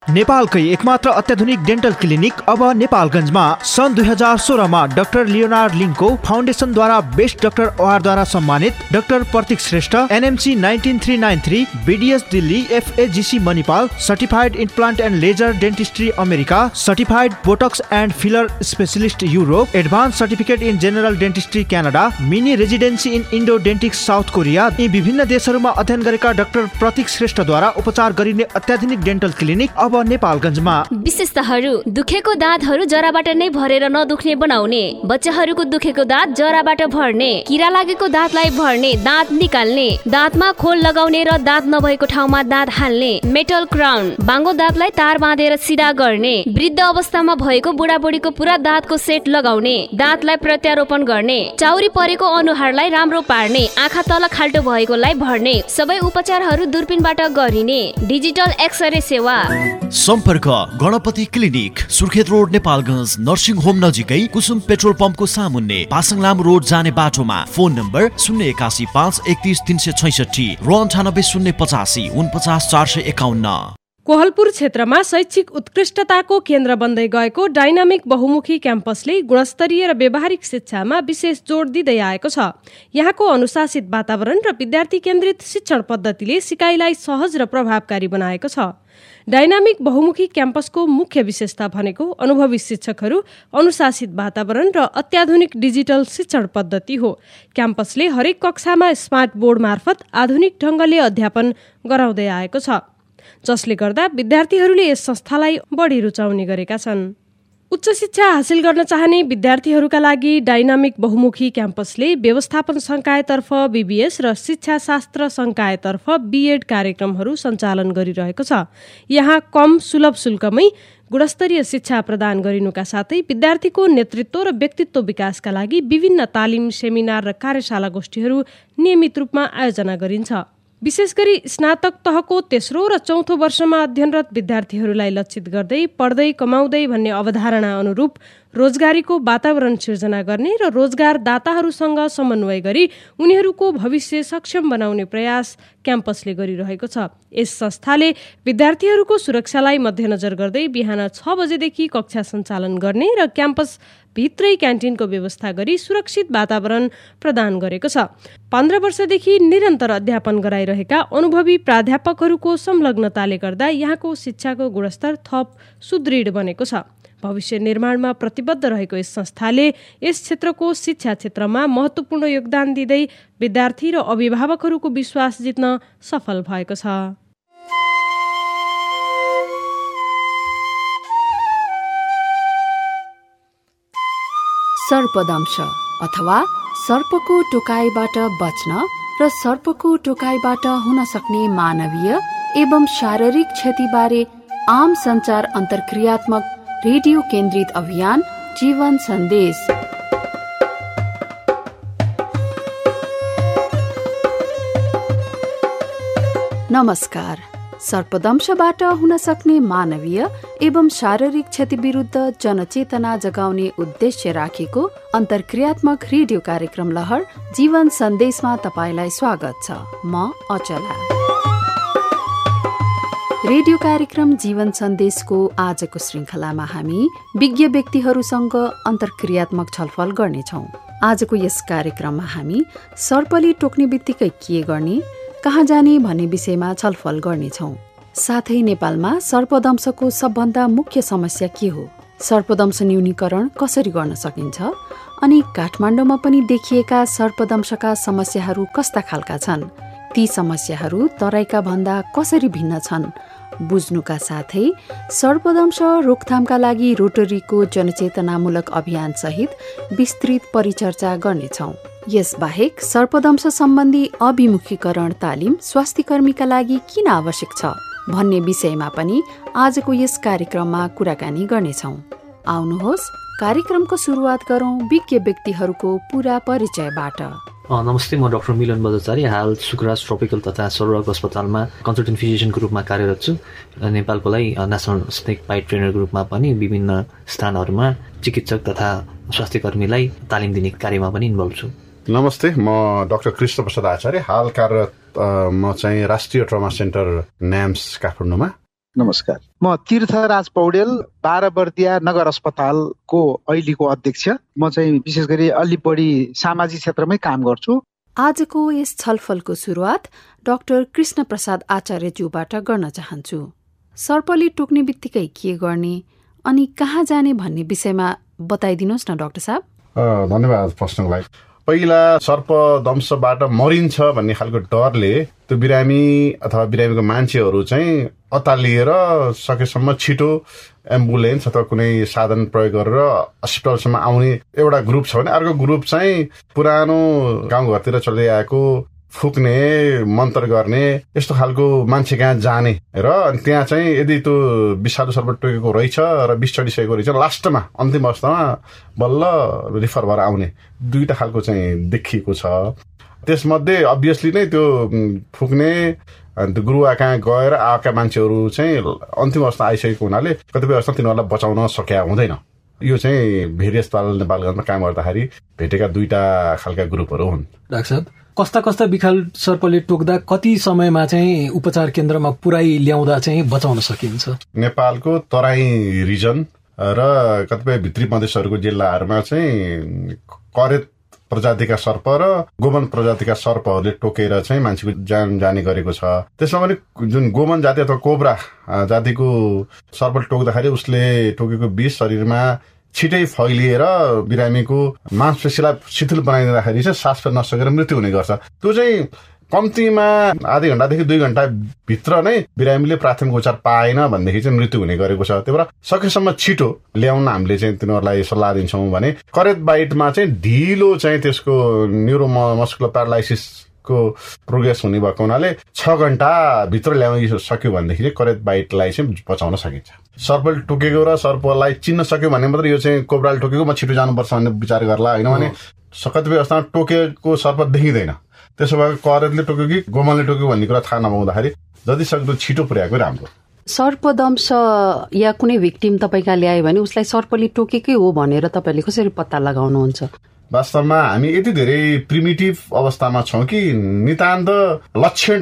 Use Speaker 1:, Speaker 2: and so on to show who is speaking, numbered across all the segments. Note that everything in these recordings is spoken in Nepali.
Speaker 1: नेपालकै एकमात्र अत्याधुनिक डेन्टल क्लिनिक अब नेपालगञ्जमा। सन् 2016 मा डाक्टर लियोनार्ड लिङको फाउन्डेसनद्वारा बेस्ट डाक्टर अवार्डद्वारा सम्मानित doctor Pratik Shrestha, NMC 19393, BDS Delhi, FAGC Manipal, certified implant and laser dentistry America, certified Botox and filler specialist Europe, advance certificate in general dentistry Canada, mini residency in इन्डोडेन्टिक्स south Korea, यी विभिन्न देशहरूमा अध्ययन गरेका डाक्टर प्रतीक श्रेष्ठद्वारा उपचार गरिने अत्याधुनिक डेन्टल क्लिनिक अब नेपालगञ्जमा।
Speaker 2: विशेषताहरू: दुखेको दाँतहरू जराबाट नै भरेर नदुख्ने बनाउने, बच्चाहरूको दुखेको दाँत जराबाट भर्ने, किरा लागेको दाँतलाई भर्ने, दाँत निकाल्ने, दाँतमा खोल लगाउने र दाँत नभएको ठाउँमा दाँत हाल्ने, मेटल क्राउन, बाङ्गो दाँतलाई तार बाँधेर सिधा गर्ने, वृद्ध अवस्थामा भएको बुढाबुढीको पुरा दाँतको सेट लगाउने, दाँतलाई प्रत्यारोपण गर्ने, चाउरी परेको अनुहारलाई राम्रो पार्ने, आँखा तल खाल्टो भएकोलाई भर्ने, सबै उपचारहरू दूरबीनबाट गरिने, डिजिटल एक्सरे सेवा।
Speaker 3: सम्पर्क Ganapati clinic, Surkhet road, Nepalgunj, nursing home नजिकै कुसुम पेट्रोल पम्पको सामुन्ने, पासङलाम रोड जाने बाटोमा। फोन नम्बर 081 531 366 र 98 085 49 451।
Speaker 4: कोहलपुर क्षेत्रमा शैक्षिक उत्कृष्टताको केन्द्र बन्दै गएको डाइनामिक बहुमुखी क्याम्पसले गुणस्तरीय र व्यावहारिक शिक्षामा विशेष जोड दिँदै आएको छ। यहाँको अनुशासित वातावरण र विद्यार्थी केन्द्रित शिक्षण पद्धतिले सिकाइलाई सहज र प्रभावकारी बनाएको छ। डाइनामिक बहुमुखी क्याम्पसको मुख्य विशेषता भनेको अनुभवी शिक्षकहरू, अनुशासित वातावरण र अत्याधुनिक डिजिटल शिक्षण पद्धति हो। क्याम्पसले हरेक कक्षामा स्मार्ट बोर्ड मार्फत आधुनिक ढङ्गले अध्यापन गराउँदै आएको छ, जसले गर्दा विद्यार्थीहरूले यस संस्थालाई बढी रुचाउने गरेका छन्। उच्च शिक्षा हासिल गर्न चाहने विद्यार्थीहरूका लागि डाइनामिक बहुमुखी क्याम्पसले व्यवस्थापन संकायतर्फ BBS र शिक्षा शास्त्र संकायतर्फ BEd कार्यक्रमहरू सञ्चालन गरिरहेको छ। यहाँ कम सुलभ शुल्कमै गुणस्तरीय शिक्षा प्रदान गरिनुका साथै विद्यार्थीको नेतृत्व र व्यक्तित्व विकासका लागि विभिन्न तालिम, सेमिनार र कार्यशाला गोष्ठीहरू नियमित रूपमा आयोजना गरिन्छ। विशेष गरी स्नातक तहको तेस्रो र चौथो वर्षमा अध्ययनरत विद्यार्थीहरूलाई लक्षित गर्दै पढ्दै कमाउँदै भन्ने अवधारणा अनुरूप रोजगारीको वातावरण सिर्जना गर्ने र रोजगारदाताहरूसँग समन्वय गरी उनीहरूको भविष्य सक्षम बनाउने प्रयास क्याम्पसले गरिरहेको छ। यस संस्थाले विद्यार्थीहरूको सुरक्षालाई मध्यनजर गर्दै बिहान 6 बजेदेखि कक्षा सञ्चालन गर्ने र क्याम्पस भित्रै क्यान्टिनको व्यवस्था गरी सुरक्षित वातावरण प्रदान गरेको छ। 15 वर्षदेखि निरन्तर अध्यापन गराइरहेका अनुभवी प्राध्यापकहरूको संलग्नताले गर्दा यहाँको शिक्षाको गुणस्तर थप सुदृढ बनेको छ। भविष्य निर्माणमा प्रतिबद्ध रहेको यस संस्थाले यस क्षेत्रको शिक्षा क्षेत्रमा महत्त्वपूर्ण योगदान दिँदै विद्यार्थी र अभिभावकहरूको विश्वास जित्न सफल भएको छ।
Speaker 5: सर्पदंश अथवा सर्पको टोकाइबाट बच्न र सर्पको टोकाइबाट हुन सक्ने मानवीय एवं शारीरिक क्षतिबारे आम सञ्चार अन्तर्क्रियात्मक रेडियो केन्द्रित अभियान जीवन सन्देश। नमस्कार। सर्पदंशबाट हुन सक्ने मानवीय एवं शारीरिक क्षति विरुद्ध जनचेतना जगाउने उद्देश्य राखेको अन्तर्क्रियात्मक रेडियो कार्यक्रम लहर जीवन सन्देशमा तपाईलाई स्वागत छ। म अचला। रेडियो कार्यक्रम जीवन सन्देशको आजको श्रृङ्खलामा हामी विज्ञ व्यक्तिहरूसँग अन्तर्क्रियात्मक छलफल गर्नेछौँ। आजको यस कार्यक्रममा हामी सर्पले टोक्ने बित्तिकै के गर्ने, कहाँ जाने भन्ने विषयमा छलफल गर्नेछौँ। साथै नेपालमा सर्पदंशको सबभन्दा मुख्य समस्या के हो, सर्पदंश न्यूनीकरण कसरी गर्न सकिन्छ, अनि काठमाडौँमा पनि देखिएका सर्पदंशका समस्याहरू कस्ता खालका छन्, ती समस्याहरू तराईका भन्दा कसरी भिन्न छन् बुझ्नुका साथै सर्पदंश रोकथामका लागि रोटरीको जनचेतनामूलक अभियान सहित विस्तृत परिचर्चा गर्नेछौँ। यसबाहेक सर्पदंश सम्बन्धी अभिमुखीकरण तालिम स्वास्थ्यकर्मीका लागि किन आवश्यक छ भन्ने विषयमा पनि आजको यस कार्यक्रममा कुराकानी गर्नेछौँ। आउनुहोस् कार्यक्रमको सुरुवात गरौँ विज्ञ व्यक्तिहरूको पूरा परिचयबाट।
Speaker 6: नमस्ते, म डाक्टर मिलन बजाचार्य हाल सुकराज ट्रपिकल तथा सर्वरोग अस्पतालमा कन्सल्टेन्ट फिजिसियनको रूपमा कार्यरत छु। नेपालकोलाई नेसनल स्नेक बाइट ट्रेनरको रूपमा पनि विभिन्न स्थानहरूमा चिकित्सक तथा स्वास्थ्यकर्मीलाई तालिम दिने कार्यमा पनि इन्भल्भ छु।
Speaker 7: नमस्ते, म डाक्टर कृष्ण प्रसाद आचार्य हाल कार्यरत म चाहिँ राष्ट्रिय ट्रमा सेन्टर NAMS काठमाडौँमा
Speaker 8: नमस्कार, म तीर्थराज पौडेल, 12 बर्दिया नगर अस्पतालको अहिलेको अध्यक्ष। म चाहिँ विशेष गरी अलि बढी सामाजिक क्षेत्रमै काम गर्छु।
Speaker 5: आजको यस छलफलको सुरुवात डाक्टर कृष्ण प्रसाद आचार्यज्यूबाट गर्न चाहन्छु। सर्पले टोक्ने बित्तिकै के गर्ने अनि कहाँ जाने भन्ने विषयमा बताइदिनुहोस् न डाक्टर साहब।
Speaker 7: धन्यवाद प्रश्नको लागि। पहिला सर्प दंशबाट मरिन्छ भन्ने खालको डरले त्यो बिरामी अथवा बिरामीको मान्छेहरू चाहिँ अतालिएर सकेसम्म छिटो एम्बुलेन्स अथवा कुनै साधन प्रयोग गरेर अस्पतालसम्म आउने एउटा ग्रुप छ भने अर्को ग्रुप चाहिँ पुरानो गाउँघरतिर चल्दै आएको फुक्ने मन्त्र गर्ने यस्तो खालको मान्छे कहाँ जाने र त्यहाँ चाहिँ यदि त्यो विषालु सर्प टोकेको रहेछ र विष चढिसकेको रहेछ लास्टमा अन्तिम अवस्थामा बल्ल रिफर भएर आउने दुईटा खालको चाहिँ देखिएको छ। त्यसमध्ये अभियसली नै त्यो फुक्ने त्यो गुरुवा कहाँ गएर आएका मान्छेहरू चाहिँ अन्तिम अवस्था आइसकेको हुनाले कतिपय अवस्था तिनीहरूलाई बचाउन सकिया हुँदैन। यो चाहिँ भेरी अस्पताल नेपालगञ्जमा काम गर्दाखेरि भेटेका दुईटा खालका ग्रुपहरू हुन्।
Speaker 9: डाक्टर साहब, कस्ता कस्ता विषालु सर्पले टोक्दा कति समयमा चाहिँ उपचार केन्द्रमा पुर्याइ ल्याउँदा चाहिँ बचाउन सकिन्छ?
Speaker 7: नेपालको तराई रिजन र कतिपय भित्री प्रदेशहरूको जिल्लाहरूमा चाहिँ करेत प्रजातिका सर्प र गोमन प्रजातिका सर्पहरूले टोकेर चाहिँ मान्छेको ज्यान जाने गरेको छ। त्यसमा पनि जुन गोमन जाति अथवा कोब्रा जातिको सर्पले टोक्दाखेरि उसले टोकेको विष शरीरमा छिटै फैलिएर बिरामीको मांसपेशीलाई शिथिल बनाइदिँदाखेरि चाहिँ सास फेर्न नसकेर मृत्यु हुने गर्छ। त्यो चाहिँ कम्तीमा आधी घण्टादेखि 2 घण्टा भित्र नै बिरामीले प्राथमिक उपचार पाएन भनेदेखि चाहिँ मृत्यु हुने गरेको छ। त्यही भएर सकेसम्म छिटो ल्याउन हामीले चाहिँ तिनीहरूलाई सल्लाह दिन्छौँ भने करेत बाइटमा चाहिँ ढिलो चाहिँ त्यसको न्युरोमस्कुलर प्यारालाइसिसको प्रोग्रेस हुने भएको हुनाले 6 घण्टा भित्र ल्याउन सक्यो भनेदेखि चाहिँ करेत बाइटलाई चाहिँ बचाउन सकिन्छ। सर्पले टोकेको र सर्पलाई चिन्न सक्यो भने मात्र यो चाहिँ कोब्राले टोकेको म छिटो जानुपर्छ भन्ने विचार गर्ला, होइन भने कतिपय अवस्थामा टोकेको सर्प देखिँदैन। त्यसो भए करेतले टोक्यो कि गोमनले टोक्यो भन्ने कुरा थाहा नपाउँदाखेरि जति सक्दो छिटो पुर्याएको राम्रो।
Speaker 5: सर्पदंश या कुनै भिक्टिम तपाईँ कहाँ ल्यायो भने उसलाई सर्पले टोकेकै हो भनेर तपाईँले कसरी पत्ता लगाउनुहुन्छ?
Speaker 7: वास्तवमा हामी यति धेरै प्रिमिटिभ अवस्थामा छौँ कि नितान्त लक्षण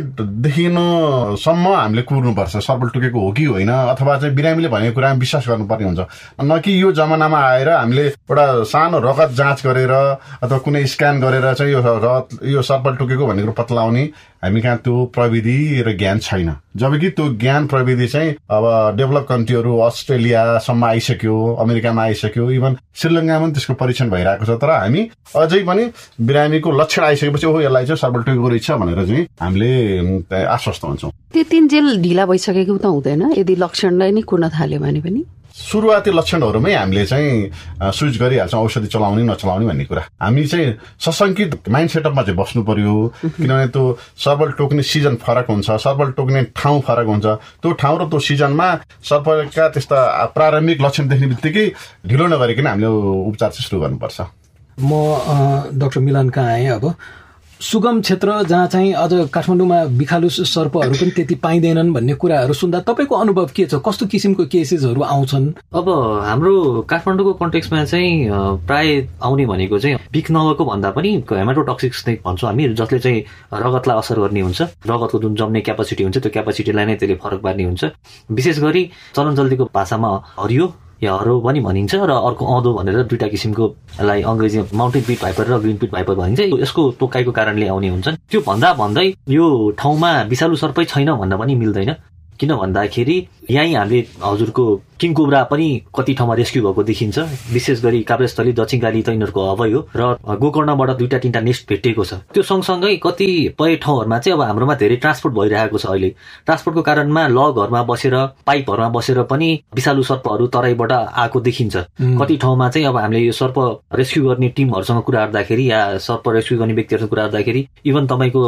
Speaker 7: देखिनुसम्म हामीले कुर्नुपर्छ सर्पले टोकेको हो कि होइन, अथवा चाहिँ बिरामीले भनेको कुरामा विश्वास गर्नुपर्ने हुन्छ। न कि यो जमानामा आएर हामीले एउटा सानो रगत जाँच गरेर अथवा कुनै स्क्यान गरेर चाहिँ यो सर्पले टोकेको भन्ने कुरो पत्ता लगाउने हामी कहाँ त्यो प्रविधि र ज्ञान छैन। जबकि त्यो ज्ञान प्रविधि चाहिँ अब डेभलप कन्ट्रीहरू अस्ट्रेलियासम्म आइसक्यो, अमेरिकामा आइसक्यो, इभन श्रीलङ्कामा पनि त्यसको परीक्षण भइरहेको छ। तर हामी अझै पनि बिरामीको लक्षण आइसकेपछि ओहो यसलाई चाहिँ सर्पले टोकेको रहेछ भनेर चाहिँ हामीले आश्वस्त हुन्छौँ।
Speaker 5: त्यतिन्जेल ढिला भइसकेको त हुँदैन यदि लक्षणलाई नै कुर्न थाल्यो भने पनि?
Speaker 7: सुरुवाती लक्षणहरूमै हामीले चाहिँ स्विच गरिहाल्छौँ औषधि चलाउने नचलाउने भन्ने कुरा। हामी चाहिँ सशङ्कित माइन्ड सेटअपमा चाहिँ बस्नु पर्यो, किनभने त्यो सर्पले टोक्ने सिजन फरक हुन्छ, सर्पले टोक्ने ठाउँ फरक हुन्छ। त्यो ठाउँ र त्यो सिजनमा सर्पका त्यस्ता प्रारम्भिक लक्षण देख्ने बित्तिकै ढिलो नगरिकन हामीले उपचार चाहिँ सुरु गर्नुपर्छ।
Speaker 9: म डाक्टर मिलन कहाँ आएँ। अब सुगम क्षेत्र जहाँ चाहिँ अझ काठमाडौँमा विषालु सर्पहरू पनि त्यति पाइँदैनन् भन्ने कुराहरू सुन्दा तपाईँको अनुभव के छ? कस्तो किसिमको केसेसहरू आउँछन्?
Speaker 6: अब हाम्रो काठमाडौँको कन्टेक्समा चाहिँ प्राय आउने भनेको चाहिँ बिख नगएको भन्दा पनि हेमाटोटक्सिक स्नेक भन्छौँ हामी, जसले चाहिँ रगतलाई असर गर्ने हुन्छ। रगतको जुन जम्ने क्यापासिटी हुन्छ त्यो क्यापासिटीलाई नै त्यसले फरक पार्ने हुन्छ। विशेष गरी चलनचल्तीको भाषामा हरियो या हरो पनि भनिन्छ र अर्को अँधो भनेर दुईटा किसिमकोलाई अङ्ग्रेजीमा माउन्टेन पिट भाइपर र ग्रिन पिट भाइपर भनिन्छ। यसको टोकाइको कारणले आउने हुन्छन्। त्यो भन्दै यो ठाउँमा विषालु सर्पै छैन भन्न पनि मिल्दैन। किन भन्दाखेरि यहीँ हामीले हजुरको किङ कोब्रा पनि कति ठाउँमा रेस्क्यु भएको देखिन्छ। विशेष गरी काभ्रेस्थली दक्षिणकाली त यिनीहरूको हबै हो र गोकर्णबाट 2-3टा नेस्ट भेटिएको छ। त्यो सँगसँगै कतिपय ठाउँहरूमा चाहिँ अब हाम्रोमा धेरै ट्रान्सपोर्ट भइरहेको छ। अहिले ट्रान्सपोर्टको कारणमा लगहरूमा बसेर पाइपहरूमा बसेर पनि विषालु सर्पहरू तराईबाट आएको देखिन्छ। कति ठाउँमा चाहिँ अब हामीले यो सर्प रेस्क्यु गर्ने टिमहरूसँग कुरा गर्दाखेरि या सर्प रेस्क्यु गर्ने व्यक्तिहरूसँग कुरा गर्दाखेरि इभन तपाईँको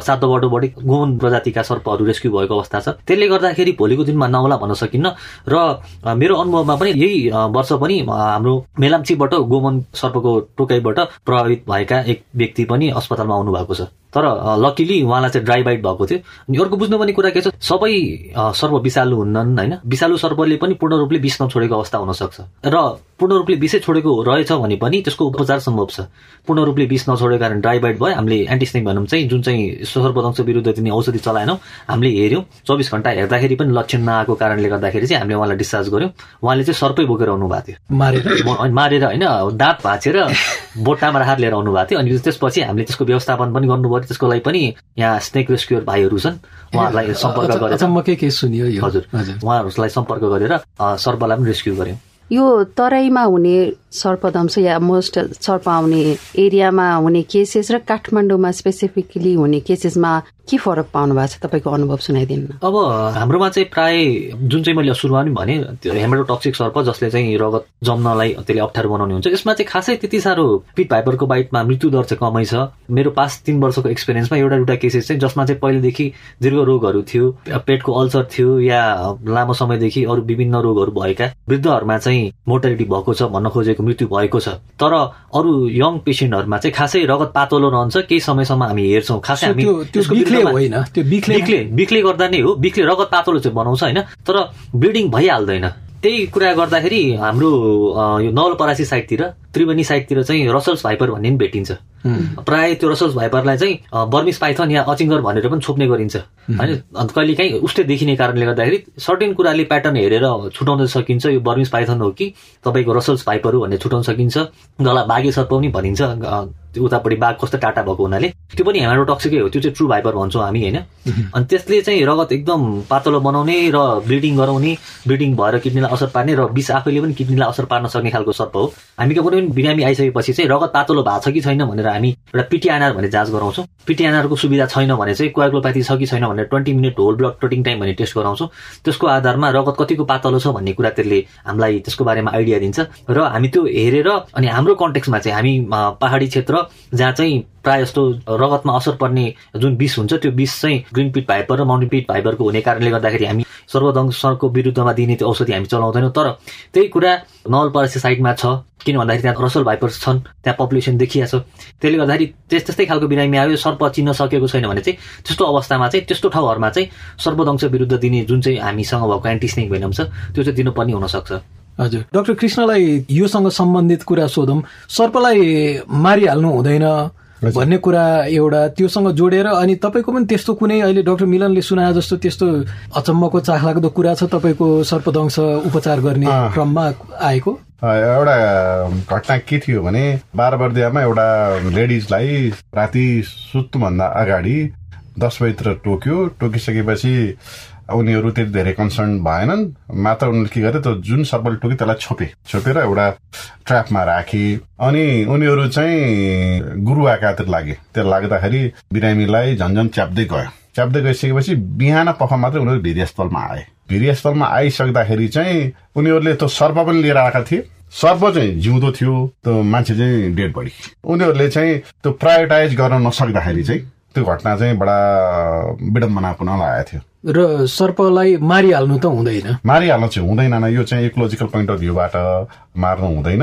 Speaker 6: 7 बढी गोमन प्रजातिका सर्पहरू रेस्क्यु भएको अवस्था छ। त्यसले गर्दाखेरि भोलिको दिनमा नहोला भन्न सकिन्न। र मेरो अनुभवमा पनि यही वर्ष पनि हाम्रो मेलाम्चीबाट गोमन सर्पको टोकाइबाट प्रभावित भएका एक व्यक्ति पनि अस्पतालमा आउनु भएको छ। तर लकिली उहाँलाई चाहिँ ड्राई बाइट भएको थियो। अनि अर्को बुझ्नुपर्ने कुरा के छ, सबै सर्प विषालु हुन्नन् होइन। विषालु सर्पले पनि पूर्ण रूपले विष नछोडेको अवस्था हुनसक्छ र पूर्ण रूपले विषै छोडेको रहेछ भने पनि त्यसको उपचार सम्भव छ। पूर्ण रूपले विष नछोडेको कारण ड्राई बाइट भयो, हामीले एन्टिस्नेक भनौँ चाहिँ जुन चाहिँ सर्पदंश विरुद्ध दिने औषधि चलाएनौँ, हामीले हेऱ्यौँ 24 घण्टा हेर्दाखेरि पनि लक्षण नआएको कारणले गर्दाखेरि चाहिँ हामीले उहाँलाई डिस्चार्ज गर्यौँ। उहाँले चाहिँ सर्पै बोकेर आउनु भएको थियो, मारेर होइन, दाँत भाँचेर बोटामा राखेर लिएर आउनु भएको थियो। अनि त्यसपछि हामीले त्यसको व्यवस्थापन पनि गर्नुभयो। त्यसको लागि पनि यहाँ स्नेक रेस्क्युअर भाइहरू छन्, उहाँहरूलाई सम्पर्क गरेर हजुर उहाँहरूलाई सम्पर्क गरेर सर्पलाई पनि रेस्क्यु गर्यौँ।
Speaker 5: यो तराईमा हुने सर्पदंश या मोस्ट सर्प आउने एरियामा हुने केसेस र काठमाडौँमा स्पेसिफिकली हुने केसेसमा के फरक पाउनु भएको छ, तपाईँको अनुभव सुनाइदिनु।
Speaker 6: अब हाम्रोमा चाहिँ प्राय जुन चाहिँ मैले सुरुमा पनि भने त्यो हेमेटोटक्सिक सर्प जसले चाहिँ रगत जम्नलाई त्यसले अप्ठ्यारो बनाउने हुन्छ, यसमा चाहिँ खासै त्यति साह्रो पिट भाइपरको बाइटमा मृत्यु दर चाहिँ कमै छ। मेरो पास्ट 3 वर्षको एक्सपिरियन्समा एउटा केसेस चाहिँ जसमा चाहिँ पहिलेदेखि दीर्घ रोगहरू थियो, पेटको अल्सर थियो या लामो समयदेखि अरू विभिन्न रोगहरू भएका वृद्धहरूमा चाहिँ मोर्टालिटी भएको छ, भन्न खोजेको मृत्यु भएको छ। तर अरू यङ पेसेन्टहरूमा चाहिँ खासै रगत पातलो रहन्छ, केही समयसम्म हामी हेर्छौँ। खासै हामी बिखले गर्दा नै हो, बिखले रगत पातलो चाहिँ बनाउँछ होइन, तर ब्लिडिङ भइहाल्दैन। त्यही कुरा गर्दाखेरि हाम्रो यो नवलपरासी साइडतिर, त्रिवेणी साइडतिर चाहिँ रसल्स भाइपर भन्ने पनि भेटिन्छ। प्राय त्यो रसल्स भाइपरलाई चाहिँ बर्मिस पाइथन या अचिङ्गर भनेर पनि छोप्ने गरिन्छ होइन। कहिले काहीँ उस्तै देखिने कारणले गर्दाखेरि सर्टेन कुराले प्याटर्न हेरेर छुटाउन सकिन्छ यो बर्मिस पाइथन हो कि तपाईँको रसल्स भाइपर हो भन्ने छुटाउन सकिन्छ। जसलाई बाघे सर्प पनि भनिन्छ, उतापट्टि बाघ कस्तो टाटा भएको हुनाले त्यो पनि हेमेटोटक्सिकै हो, त्यो चाहिँ ट्रु भाइपर भन्छौँ हामी होइन। अनि त्यसले चाहिँ रगत एकदम पातलो बनाउने र ब्लिडिङ गराउने, ब्लिडिङ भएर किडनीलाई असर पार्ने र विष आफैले पनि किडनीलाई असर पार्न सक्ने खालको सर्प हो। हामी कुनै पनि बिरामी आइसकेपछि चाहिँ रगत पातलो भएको छ कि छैन भनेर हामी एउटा पिटिआनआर भन्ने जाँच गराउँछौँ। पिटिआनआरको सुविधा छैन भने चाहिँ कोआगुलोप्याथी छ कि छैन भनेर 20 minute whole blood clotting time भन्ने टेस्ट गराउँछौँ। त्यसको आधारमा रगत कतिको पातलो छ भन्ने कुरा त्यसले हामीलाई त्यसको बारेमा आइडिया दिन्छ र हामी त्यो हेरेर अनि हाम्रो कन्टेक्स्टमा चाहिँ हामी पहाडी क्षेत्र जहाँ चाहिँ प्राय जस्तो रगतमा असर पर्ने जुन विष हुन्छ त्यो विष चाहिँ ग्रिन पिट भाइपर र माउन्टेन पिट भाइपरको हुने कारणले गर्दाखेरि हामी सर्पदंशको विरुद्धमा दिने त्यो औषधि हामी चलाउँदैनौँ। तर त्यही कुरा नवलपरासी साइडमा छ, किन भन्दाखेरि त्यहाँ रसल भाइपर्स छन्, त्यहाँ पपुलेसन देखिया छ। त्यसले गर्दाखेरि त्यस्तै खालको बिरामी आयो, सर्प चिन्न सकेको छैन भने चाहिँ त्यस्तो अवस्थामा चाहिँ त्यस्तो ठाउँहरूमा चाहिँ सर्पदंश विरुद्ध दिने जुन चाहिँ हामीसँग भएको एन्टिस्नेक भेनम छ त्यो चाहिँ दिनुपर्ने हुनसक्छ।
Speaker 9: हजुर, डाक्टर कृष्णलाई योसँग सम्बन्धित कुरा सोधौँ। सर्पलाई मारिहाल्नु हुँदैन भन्ने कुरा एउटा त्योसँग जोडेर, अनि तपाईँको पनि त्यस्तो कुनै अहिले डाक्टर मिलनले सुनाए जस्तो त्यस्तो अचम्मको चाखलाग्दो कुरा छ तपाईँको सर्पदंश उपचार गर्ने क्रममा आएको?
Speaker 7: एउटा घटना के थियो भने 12 बर्दियामा एउटा लेडिजलाई राति सुत्नुभन्दा अगाडि 10 बजीतिर टोकिसकेपछि उनीहरू त्यति धेरै कन्सर्न भएनन्। मात्र उनीहरूले के गरे, त्यो जुन सर्पले टोके त्यसलाई छोपेर एउटा ट्र्यापमा राखे। अनि उनीहरू चाहिँ गुरुवाकातिर लागे। त्यो लाग्दाखेरि बिरामीलाई झन्झन च्याप्दै गइसकेपछि बिहान पख मात्रै उनीहरू भेरी अस्पतालमा आए। भेरी अस्पतालमा आइसक्दाखेरि चाहिँ उनीहरूले त्यो सर्प पनि लिएर आएका थिए। सर्प चाहिँ जिउँदो थियो, त्यो मान्छे चाहिँ डेड बडी। उनीहरूले चाहिँ त्यो प्रायोरिटाइज गर्न नसक्दाखेरि चाहिँ त्यो घटना चाहिँ बडा विडम्बनापूर्ण लागेको थियो।
Speaker 9: र सर्पलाई मारिहाल्नु त हुँदैन,
Speaker 7: मारिहाल्नु चाहिँ हुँदैन, यो चाहिँ इकोलोजिकल पोइन्ट अफ भ्यूबाट मार्नु हुँदैन।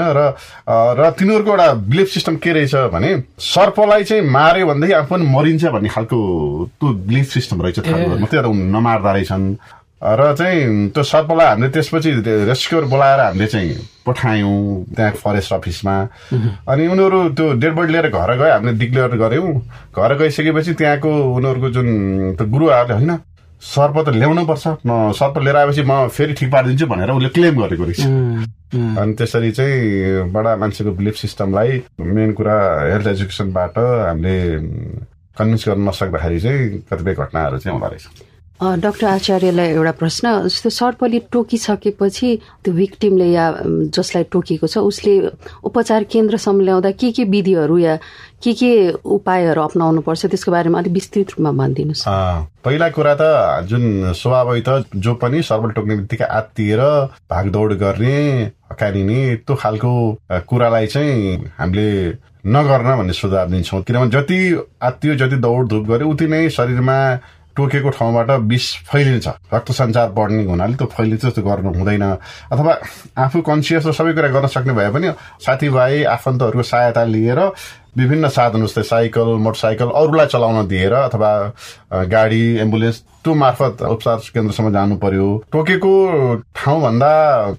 Speaker 7: र तिनीहरूको एउटा बिलिफ सिस्टम के रहेछ भने सर्पलाई चाहिँ मार्यो भनेदेखि आफू पनि मरिन्छ भन्ने खालको त्यो बिलिफ सिस्टम रहेछ। त्यो नमार्दा रहेछन् र चाहिँ त्यो सर्पलाई हामीले त्यसपछि रेस्क्युअर बोलाएर हामीले चाहिँ पठायौँ त्यहाँ फरेस्ट अफिसमा। अनि उनीहरू त्यो डेड बडी लिएर घर गए, हामीले डिक्लेयर गऱ्यौँ। घर गइसकेपछि त्यहाँको उनीहरूको जुन त्यो गुरुआहरूले होइन सर्प त ल्याउनु पर्छ, सर्प लिएर आएपछि म फेरि ठिक पारिदिन्छु भनेर उसले क्लेम गरेको रहेछ। अनि त्यसरी चाहिँ बडा मान्छेको बिलिफ सिस्टमलाई मेन कुरा हेल्थ एजुकेसनबाट हामीले कन्भिन्स गर्न नसक्दाखेरि चाहिँ कतिपय घटनाहरू चाहिँ हुँदो रहेछ।
Speaker 5: डाक्टर आचार्यलाई एउटा प्रश्न, जस्तो सर्पले टोकिसकेपछि त्यो भिक्टिमले या जसलाई टोकेको छ उसले उपचार केन्द्रसम्म ल्याउँदा के विधिहरू या के उपायहरू अप्नाउनु पर्छ त्यसको बारेमा अलिक विस्तृत रूपमा भनिदिनुहोस्।
Speaker 7: पहिला कुरा त जुन स्वाभाविक त जो पनि सर्पले टोक्ने बित्तिकै आत्तिएर भागदौड गर्ने हकारिने त्यो खालको कुरालाई चाहिँ हामीले नगर्न भन्ने सुझाव दिन्छौँ। किनभने जति आत्तियो, जति दौडधुप गर्यो उति नै शरीरमा टोकेको ठाउँबाट विष फैलिन्छ, रक्त सञ्चार बढ्ने हुनाले त्यो फैलिन्छ। त्यो गर्नु हुँदैन। अथवा आफू कन्सियस र सबै कुरा गर्न सक्ने भए पनि साथीभाइ आफन्तहरूको सहायता लिएर विभिन्न साधन जस्तै साइकल, मोटरसाइकल अरूलाई चलाउन दिएर अथवा गाडी, एम्बुलेन्स त्यो मार्फत उपचार केन्द्रसम्म जानु पर्यो। टोकेको ठाउँभन्दा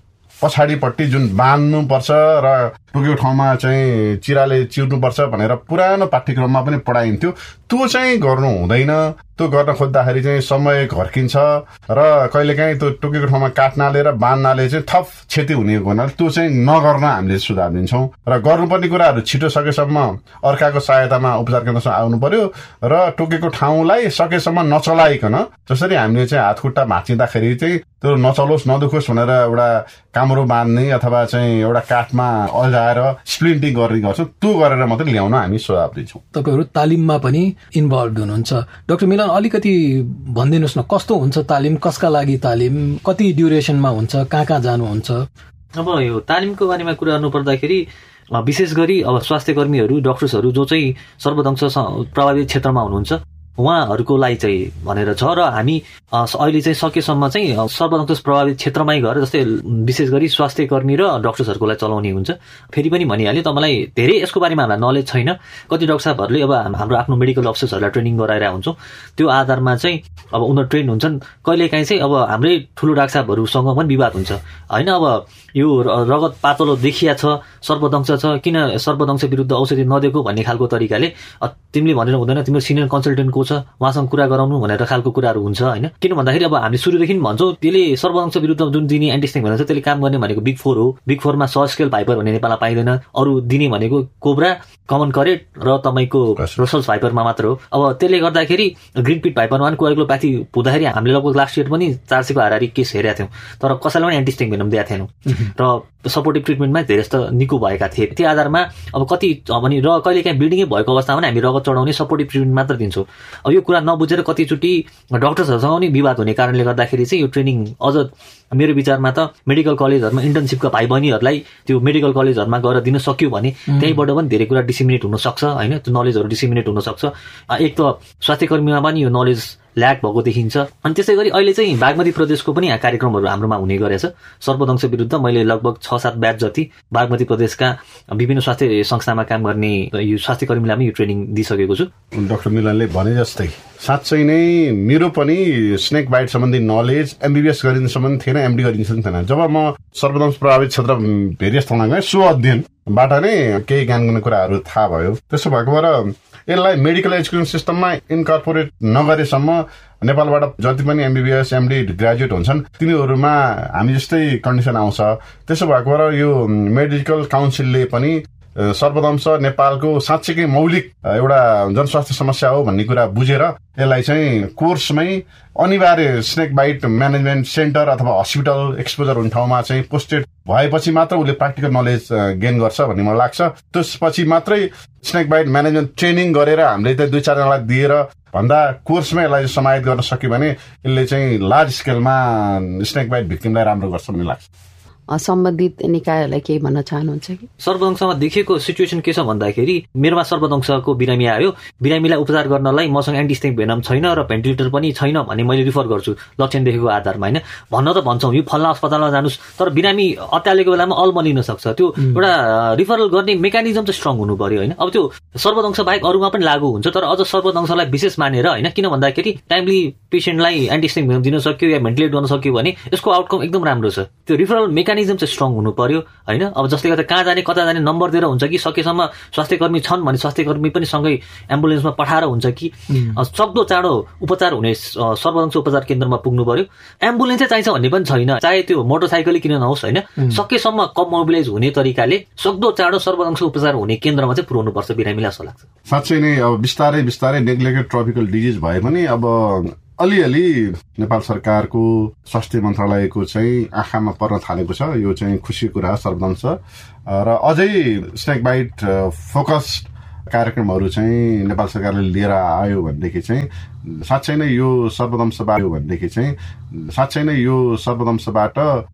Speaker 7: पछाडिपट्टि जुन बाँध्नुपर्छ र टोकेको ठाउँमा चाहिँ चिराले चिर्नुपर्छ भनेर पुरानो पाठ्यक्रममा पनि पढाइन्थ्यो, त्यो चाहिँ गर्नु हुँदैन। त्यो गर्न खोज्दाखेरि चाहिँ समय घर्किन्छ र कहिलेकाहीँ त्यो टोकेको ठाउँमा काट्नाले र बाँध्नाले चाहिँ थप क्षति हुने हुनाले त्यो चाहिँ नगर्न हामीले सुझाव दिन्छौँ। र गर्नुपर्ने कुराहरू छिटो सकेसम्म अर्काको सहायतामा उपचार केन्द्रसम्म आउनु पर्यो र टोकेको ठाउँलाई सकेसम्म नचलाइकन, जसरी हामीले चाहिँ हातखुट्टा भाँचिँदाखेरि चाहिँ त्यो नचलोस् नदुखोस् भनेर एउटा काम्रो बाँध्ने अथवा चाहिँ एउटा काठमा अल्झाएर स्प्लिन्टिङ गर्ने गर्छौँ, त्यो गरेर मात्रै ल्याउन हामी सुझाव दिन्छौँ।
Speaker 9: तपाईँहरू तालिममा पनि इन्भल्भ हुनुहुन्छ। डाक्टर मिलन, अलिकति भनिदिनुहोस् न, कस्तो हुन्छ तालिम, कसका लागि तालिम, कति ड्युरेसनमा हुन्छ, कहाँ कहाँ जानुहुन्छ?
Speaker 6: अब यो तालिमको बारेमा कुरा गर्नुपर्दाखेरि विशेष गरी अब स्वास्थ्य कर्मीहरू, डक्टर्सहरू जो चाहिँ सर्वदंश प्रभावित क्षेत्रमा हुनुहुन्छ उहाँहरूको लागि चाहिँ भनेर छ। र हामी अहिले चाहिँ सकेसम्म चाहिँ सर्वदंश प्रभावित क्षेत्रमै गएर, जस्तै विशेष गरी स्वास्थ्य कर्मी र डक्टर्सहरूको लागि चलाउने हुन्छ। फेरि पनि भनिहालेँ, तपाईँलाई धेरै यसको बारेमा हामीलाई नलेज छैन। कति डाक्टर साहबहरूले अब हाम्रो आफ्नो मेडिकल अफिसर्सहरूलाई ट्रेनिङ गराइरहेको हुन्छौँ, त्यो आधारमा चाहिँ अब उनीहरू ट्रेन हुन्छन्। कहिलेकाहीँ चाहिँ अब हाम्रै ठुलो डाक्टर साहबहरूसँग पनि विवाद हुन्छ होइन। अब यो रगत पातलो देखिया छ, सर्वदंश छ, किन सर्वदंश विरुद्ध औषधि नदिएको भन्ने खालको तरिकाले तिमीले भनेर हुँदैन, तिम्रो सिनियर कन्सल्टेन्ट को छ उहाँसँग कुरा गराउनु भनेर खालको कुराहरू हुन्छ होइन। किन भन्दाखेरि अब हामीले सुरुदेखि भन्छौँ त्यसले सर्वदंश विरुद्ध जुन दिने एन्टिस्टिङ भन्छ त्यसले काम गर्ने भनेको बिग फोर हो। बिग फोरमा स्केल भाइपर भन्ने नेपालमा पाइँदैन। अरू दिने भनेको कोब्रा, कमन करेट र तपाईँको रसल्स भाइपरमा मात्र हो। अब त्यसले गर्दाखेरि ग्रिन पिट भाइपरमा पनि कोएगुलोप्याथी हुँदाखेरि हामीले लगभग लास्ट इयर पनि 400 को हाराहारी केस हेरेका थियौँ, तर कसैलाई पनि एन्टिस्टिङ भेनम दिएका थिएनौँ र सपोर्टिभ ट्रिटमेन्टमा धेरै जस्तो निको भएका थिए। त्यो आधारमा अब कति भने र कहिलेकाहीँ ब्लिडिङै भएको अवस्थामा पनि हामी रगत चढाउने सपोर्टिभ ट्रिटमेन्ट मात्र दिन्छौँ। अब यो कुरा नबुझेर कतिचोटि डक्टर्सहरूसँग पनि विवाद हुने कारणले गर्दाखेरि चाहिँ यो ट्रेनिङ अझ मेरो विचारमा त मेडिकल कलेजहरूमा इन्टर्नसिपका भाइ बहिनीहरूलाई त्यो मेडिकल कलेजहरूमा गएर दिन सक्यो भने त्यहीँबाट पनि धेरै कुरा डिसिमिनेट हुनसक्छ होइन, त्यो नलेजहरू डिसिमिनेट हुनसक्छ। एक त स्वास्थ्य कर्मीमा पनि यो नलेज ल्याक भएको देखिन्छ। अनि त्यसै गरी अहिले चाहिँ बागमती प्रदेशको पनि कार्यक्रमहरू हाम्रोमा हुने गरेछ। सर्वदंश विरुद्ध मैले लगभग 6-7 ब्याच जति बागमती प्रदेशका विभिन्न स्वास्थ्य संस्थामा काम गर्ने यो स्वास्थ्य कर्मीलाई पनि यो ट्रेनिङ दिइसकेको छु।
Speaker 7: डाक्टर मिलनले भने जस्तै साँच्चै नै मेरो पनि स्नेक बाइट सम्बन्धी नलेज एमबिबिएस गरिदिनसम्म थिएन, एमडी गरिदिनसम्म थिएन। जब म सर्वदंश प्रभावित क्षेत्र भेरियस ठाउँमा गएँ, सो अध्ययनबाट नै केही ज्ञान गर्ने कुराहरू थाहा भयो। त्यसो भएको भएर यसलाई मेडिकल एजुकेसन सिस्टममा इन्कर्पोरेट नगरेसम्म नेपालबाट जति पनि एमबिबिएस एमडी ग्रेजुएट हुन्छन् तिनीहरूमा हामी जस्तै कन्डिसन आउँछ। त्यसो भएको भएर यो मेडिकल काउन्सिलले पनि सर्वदंश नेपालको साँच्चैकै मौलिक एउटा जनस्वास्थ्य समस्या हो भन्ने कुरा बुझेर यसलाई चाहिँ कोर्समै अनिवार्य स्नेक बाइट म्यानेजमेन्ट सेन्टर अथवा हस्पिटल एक्सपोजर हुने ठाउँमा चाहिँ पोस्टेड भएपछि मात्र उसले प्र्याक्टिकल नलेज गेन गर्छ भन्ने मलाई लाग्छ। त्यसपछि मात्रै स्नेक बाइट म्यानेजमेन्ट ट्रेनिङ गरेर हामीले चाहिँ 2-4 जनालाई दिएर भन्दा कोर्समै यसलाई समाहित गर्न सक्यो भने यसले चाहिँ लार्ज स्केलमा स्नेक बाइट भिक्टिमलाई राम्रो गर्छ भन्ने लाग्छ।
Speaker 5: सम्बन्धित निकायहरूलाई केही भन्न चाहनुहुन्छ कि?
Speaker 6: सर्वदंशमा देखिएको सिचुएसन के छ भन्दाखेरि मेरोमा सर्वदंशको बिरामी आयो, बिरामीलाई उपचार गर्नलाई मसँग एन्टिस्टिङ भेनम छैन र भेन्टिलेटर पनि छैन भने मैले रिफर गर्छु लक्षण देखेको आधारमा होइन। भन्न त भन्छौँ यो फल्ला अस्पतालमा जानुहोस्, तर बिरामी अत्यालेको बेलामा अल्म लिन सक्छ। त्यो एउटा रिफरल गर्ने मेकानिजम चाहिँ स्ट्रङ हुनु पर्यो होइन। अब त्यो सर्वदंश बाहेक अरूमा पनि लागू हुन्छ, तर अझ सर्वदंशलाई विशेष मानेर होइन, किन भन्दाखेरि टाइमली पेसेन्टलाई एन्टिस्टिङ भेनम दिन सक्यो या भेन्टिलेट गर्न सक्यो भने यसको आउटकम एकदम राम्रो छ। त्यो रिफरल मेकानिजम चाहिँ स्ट्रङ हुनु पर्यो होइन। अब जसले गर्दा कहाँ जाने कता जाने नम्बर दिएर हुन्छ कि सकेसम्म स्वास्थ्य कर्मी छन् भने स्वास्थ्य कर्मी पनि सँगै एम्बुलेन्समा पठाएर हुन्छ कि सक्दो चाँडो उपचार हुने सर्वदंश उपचार केन्द्रमा पुग्नु पर्यो। एम्बुलेन्सै चाहिन्छ भन्ने पनि छैन, चाहे त्यो मोटरसाइकलै किन नहोस् होइन, सकेसम्म कम मोबिलाइज हुने तरिकाले सक्दो चाँडो सर्वदंश उपचार हुने केन्द्रमा चाहिँ पुर्याउनु पर्छ बिरामीलाई जस्तो लाग्छ।
Speaker 7: साँच्चै नै अब बिस्तारै नेग्लेक्टेड ट्रपिकल डिजिज भए पनि अब अलिअलि नेपाल सरकारको स्वास्थ्य मन्त्रालयको चाहिँ आँखामा पर्न थालेको छ। यो चाहिँ खुसीको कुरा सर्वदंश र अझै स्नेक बाइट फोकस कार्यक्रमहरू चाहिँ नेपाल सरकारले लिएर आयो भनेदेखि चाहिँ साँच्चै नै यो सर्वदंशबाट